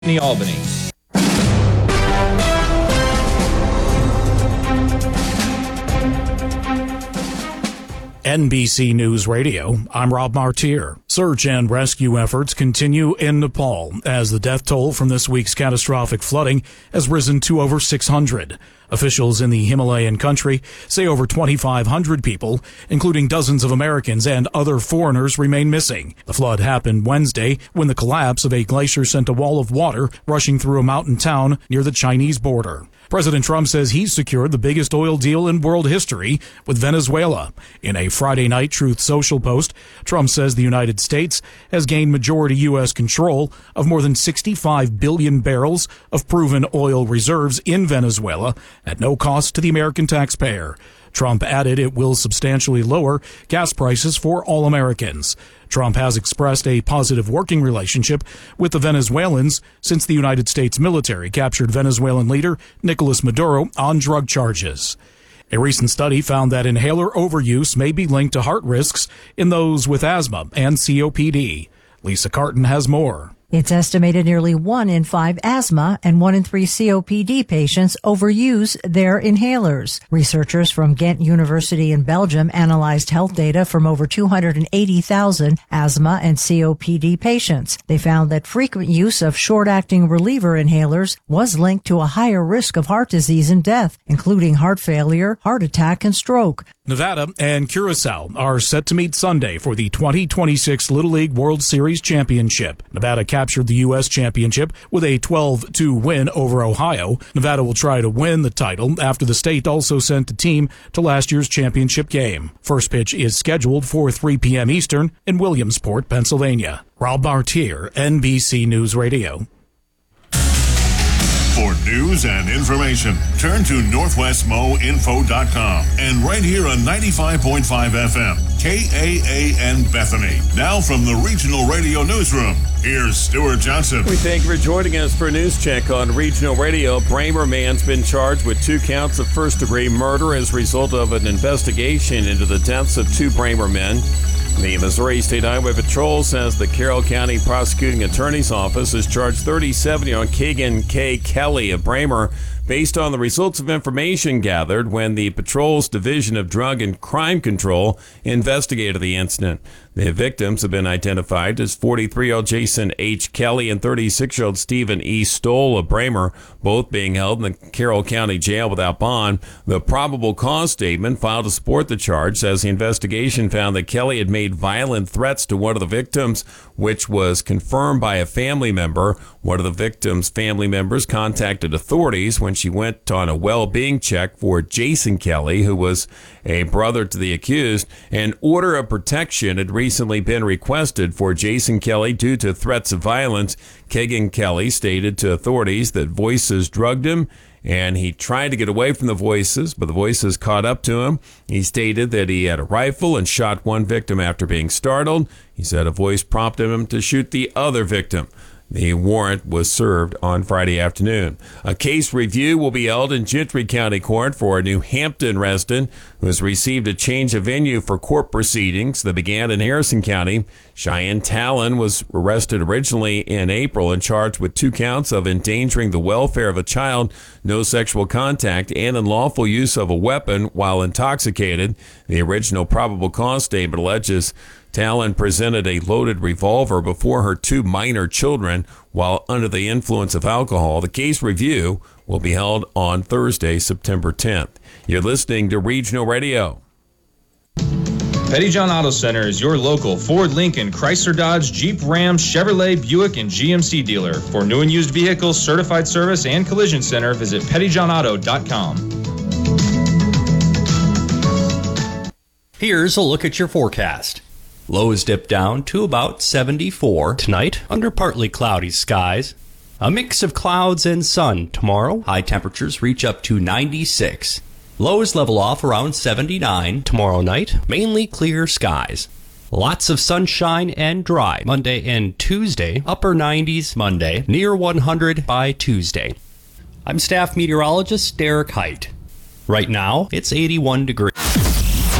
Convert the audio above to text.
Albany. NBC News Radio, I'm Rob Martier. Search and rescue efforts continue in Nepal as the death toll from this week's catastrophic flooding has risen to over 600. Officials in the Himalayan country say over 2,500 people, including dozens of Americans and other foreigners, remain missing. The flood happened Wednesday when the collapse of a glacier sent a wall of water rushing through a mountain town near the Chinese border. President Trump says he's secured the biggest oil deal in world history with Venezuela. In a Friday night Truth Social post, Trump says the United States has gained majority U.S. control of more than 65 billion barrels of proven oil reserves in Venezuela at no cost to the American taxpayer. Trump added it will substantially lower gas prices for all Americans. Trump has expressed a positive working relationship with the Venezuelans since the United States military captured Venezuelan leader Nicolas Maduro on drug charges. A recent study found that inhaler overuse may be linked to heart risks in those with asthma and COPD. Lisa Carton has more. It's estimated nearly 1 in 5 asthma and 1 in 3 COPD patients overuse their inhalers. Researchers from Ghent University in Belgium analyzed health data from over 280,000 asthma and COPD patients. They found that frequent use of short-acting reliever inhalers was linked to a higher risk of heart disease and death, including heart failure, heart attack, and stroke. Nevada and Curacao are set to meet Sunday for the 2026 Little League World Series Championship. Nevada captured the U.S. Championship with a 12-2 win over Ohio. Nevada will try to win the title after the state also sent a team to last year's championship game. First pitch is scheduled for 3 p.m. Eastern in Williamsport, Pennsylvania. Rob Martier, NBC News Radio. For news and information, turn to NorthwestMoInfo.com and right here on 95.5 FM, KAAN Bethany. Now from the Regional Radio Newsroom, here's Stuart Johnson. We thank you for joining us for a news check on Regional Radio. Bramer man's been charged with 2 counts of first-degree murder as a result of an investigation into the deaths of 2 Bramer men. The Missouri State Highway Patrol says the Carroll County Prosecuting Attorney's Office has charged 37-year-old Keegan K. Kelly of Bramer based on the results of information gathered when the patrol's Division of Drug and Crime Control investigated the incident. The victims have been identified as 43-year-old Jason H. Kelly and 36-year-old Stephen E. Stoll of Bramer, both being held in the Carroll County Jail without bond. The probable cause statement filed to support the charge says the investigation found that Kelly had made violent threats to one of the victims, which was confirmed by a family member. One of the victim's family members contacted authorities when she went on a well-being check for Jason Kelly, who was a brother to the accused. An order of protection had recently been requested for Jason Kelly due to threats of violence. Keegan Kelly stated to authorities that voices drugged him, and he tried to get away from the voices, but the voices caught up to him. He stated that he had a rifle and shot one victim after being startled. He said a voice prompted him to shoot the other victim. The warrant was served on Friday afternoon. A case review will be held in Gentry County Court for a New Hampton resident who has received a change of venue for court proceedings that began in Harrison County. Cheyenne Talon was arrested originally in April and charged with 2 counts of endangering the welfare of a child, no sexual contact, and unlawful use of a weapon while intoxicated. The original probable cause statement alleges Talon presented a loaded revolver before her 2 minor children while under the influence of alcohol. The case review will be held on Thursday, September 10th. You're listening to Regional Radio. Pettyjohn Auto Center is your local Ford, Lincoln, Chrysler, Dodge, Jeep, Ram, Chevrolet, Buick, and GMC dealer. For new and used vehicles, certified service, and collision center, visit pettyjohnauto.com. Here's a look at your forecast. Lows dip down to about 74 tonight under partly cloudy skies. A mix of clouds and sun tomorrow. High temperatures reach up to 96. Lows level off around 79 tomorrow night. Mainly clear skies. Lots of sunshine and dry Monday and Tuesday. Upper 90s Monday. Near 100 by Tuesday. I'm staff meteorologist Derek Height. Right now, it's 81 degrees.